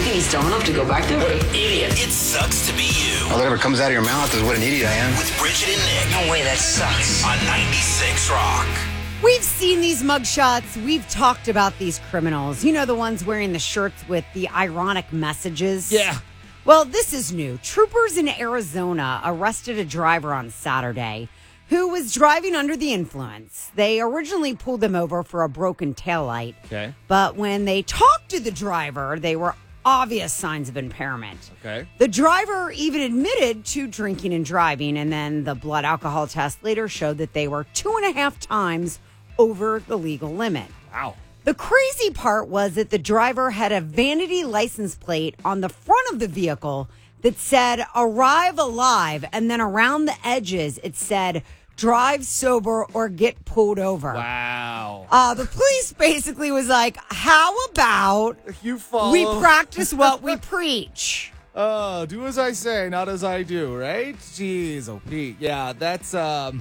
think he's dumb enough to go back there? What an idiot. It sucks to be you. Whatever comes out of your mouth is what an idiot I am. With Bridget and Nick. No way, that sucks. On 96 Rock. We've seen these mugshots. We've talked about these criminals. You know, the ones wearing the shirts with the ironic messages? Yeah. Well, this is new. Troopers in Arizona arrested a driver on Saturday who was driving under the influence. They originally pulled him over for a broken taillight. Okay. But when they talked to the driver, they were obvious signs of impairment. Okay. The driver even admitted to drinking and driving, and then the blood alcohol test later showed that they were 2.5 times over the legal limit. Wow. The crazy part was that the driver had a vanity license plate on the front of the vehicle that said "Arrive Alive," and then around the edges it said "Drive sober or get pulled over." Wow. The police basically was like, how about You follow. we practice what we preach? Do as I say, not as I do, right? Jeez, oh Pete. Yeah, that's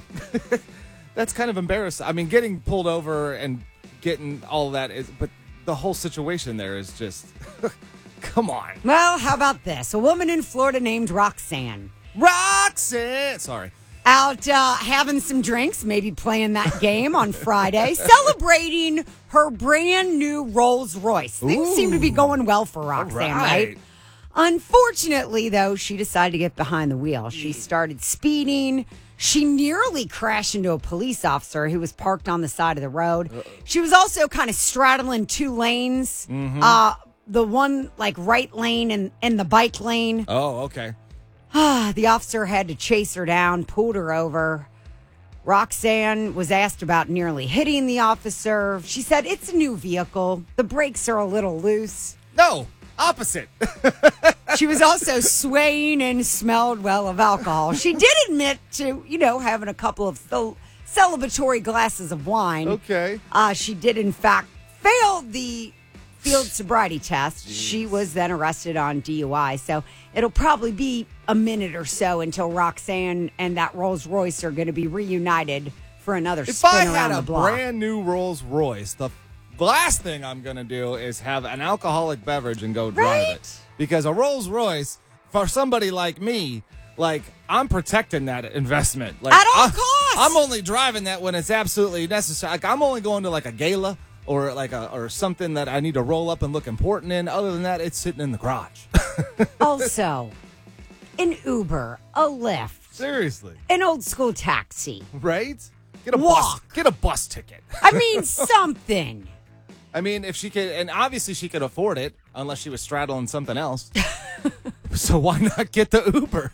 that's kind of embarrassing. I mean, getting pulled over and getting all that is, but the whole situation there is just, come on. Well, how about this? A woman in Florida named Roxanne. Roxanne! Sorry. Out having some drinks, maybe playing that game on Friday, celebrating her brand new Rolls Royce. Things seem to be going well for Roxanne, right? Unfortunately, though, she decided to get behind the wheel. She started speeding. She nearly crashed into a police officer who was parked on the side of the road. She was also kind of straddling two lanes. The one like right lane and the bike lane. Oh, okay. The officer had to chase her down, pulled her over. Roxanne was asked about nearly hitting the officer. She said, "It's a new vehicle. The brakes are a little loose." No, opposite. She was also swaying and smelled well of alcohol. She did admit to, having a couple of celebratory glasses of wine. Okay. She did, in fact, fail the field sobriety test. Jeez. She was then arrested on DUI. So it'll probably be a minute or so until Roxanne and that Rolls Royce are going to be reunited for another spin around the block. If I had a brand new Rolls Royce, the last thing I'm going to do is have an alcoholic beverage and go drive it. Because a Rolls Royce, for somebody like me, I'm protecting that investment. At all costs. I'm only driving that when it's absolutely necessary. I'm only going to a gala or or something that I need to roll up and look important in. Other than that, it's sitting in the garage. Also, an Uber, a Lyft. Seriously. An old school taxi. Right? Get a Walk. Get a bus ticket. I mean, something. I mean, if she could, and obviously she could afford it, unless she was straddling something else. So why not get the Uber?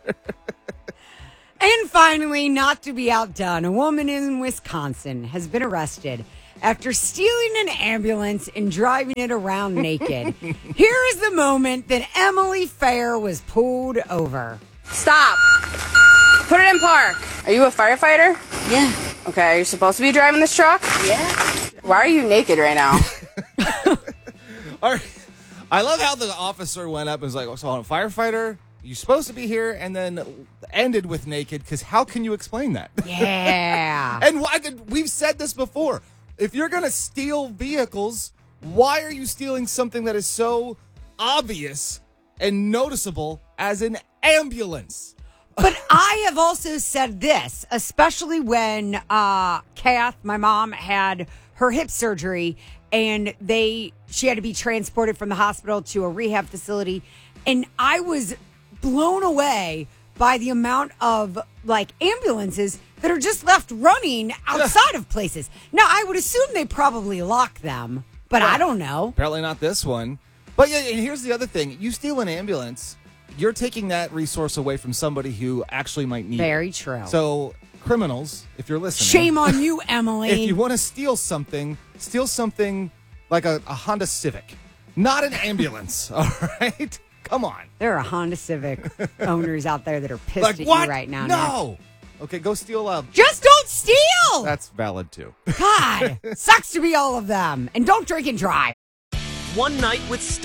And finally, not to be outdone, a woman in Wisconsin has been arrested after stealing an ambulance and driving it around naked. Here is the moment that Emily Fair was pulled over. Stop. Put it in park. Are you a firefighter? Yeah. Okay, you're supposed to be driving this truck? Yeah. Why are you naked right now? All right. I love how the officer went up and was like, so I'm a firefighter, you're supposed to be here, and then ended with naked, because how can you explain that? Yeah. And we've said this before. If you're going to steal vehicles, why are you stealing something that is so obvious and noticeable as an ambulance? But I have also said this, especially when Kath, my mom, had her hip surgery and she had to be transported from the hospital to a rehab facility. And I was blown away by the amount of ambulances that are just left running outside of places. Now, I would assume they probably lock them, but I don't know. Apparently not this one. But yeah, and here's the other thing. You steal an ambulance, you're taking that resource away from somebody who actually might need it. Very true. So, criminals, if you're listening. Shame on you, Emily. If you want to steal something like a Honda Civic, not an ambulance, all right? Come on. There are Honda Civic owners out there that are pissed at what? you right now. No. Nick. Okay, go steal a... Just don't steal! That's valid, too. God, sucks to be all of them. And don't drink and drive. One Night with Steiner.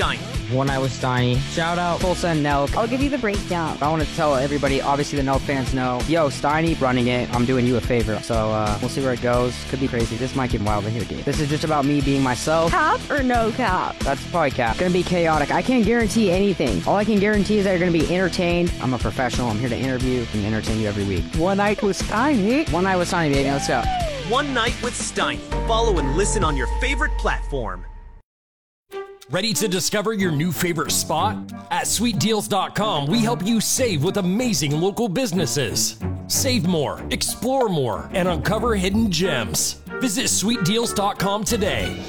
When I Was Steiny. Shout out Tulsa and Nelk. I'll give you the breakdown. I want to tell everybody, obviously the Nelk fans know, yo, Steiny running it, I'm doing you a favor. So we'll see where it goes. Could be crazy. This might get wild in here, dude. This is just about me being myself. Cap or no cap? That's probably cap. Gonna be chaotic. I can't guarantee anything. All I can guarantee is that you're gonna be entertained. I'm a professional. I'm here to interview and entertain you every week. One night with Steiny. One night with Steiny, baby. Let's go. One Night with Steiny. Follow and listen on your favorite platform. Ready to discover your new favorite spot? At sweetdeals.com, we help you save with amazing local businesses. Save more, explore more, and uncover hidden gems. Visit sweetdeals.com today.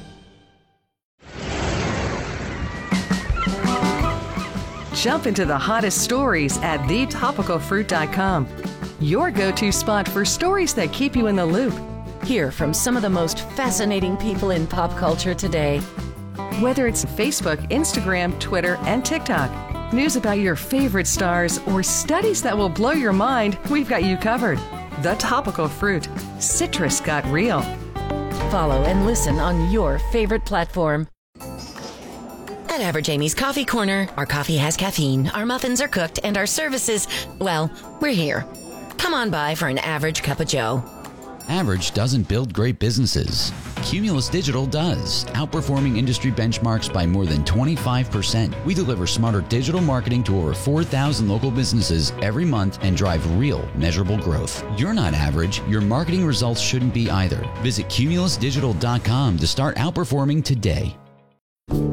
Jump into the hottest stories at thetopicalfruit.com. Your go-to spot for stories that keep you in the loop. Hear from some of the most fascinating people in pop culture today. Whether it's Facebook, Instagram, Twitter, and TikTok, news about your favorite stars, or studies that will blow your mind, we've got you covered. The Topical Fruit. Citrus got real. Follow and listen on your favorite platform. At Average Amy's Coffee Corner, our coffee has caffeine, our muffins are cooked, and our services, well, we're here. Come on by for an average cup of joe. Average doesn't build great businesses. Cumulus Digital does, outperforming industry benchmarks by more than 25%. We deliver smarter digital marketing to over 4,000 local businesses every month and drive real, measurable growth. You're not average. Your marketing results shouldn't be either. Visit cumulusdigital.com to start outperforming today.